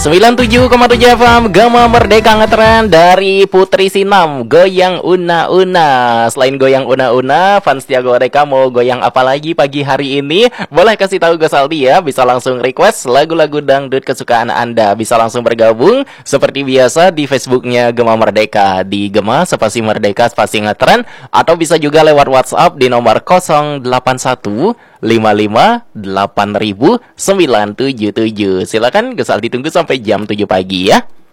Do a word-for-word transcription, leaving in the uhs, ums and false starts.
sembilan puluh tujuh koma tujuh F M Gema Merdeka ngetren dari Putri Sinam, Goyang Una-Una. Selain goyang Una-Una, fans Tiago Reka mau goyang apa lagi pagi hari ini? Boleh kasih tahu Gus Aldi ya. Bisa langsung request lagu-lagu dangdut kesukaan Anda. Bisa langsung bergabung seperti biasa di Facebooknya Gema Merdeka, di Gema spasi Merdeka spasi ngetren, atau bisa juga lewat WhatsApp di nomor nol delapan satu lima lima delapan ribu sembilan tujuh tujuh. Silakan Gus Aldi tunggu sampai jam tujuh pagi ya.